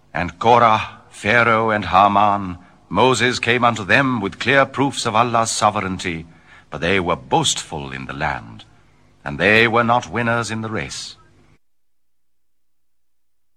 And Korah, Pharaoh, and Haman, Moses came unto them with clear proofs of Allah's sovereignty, but they were boastful in the land, and they were not winners in the race.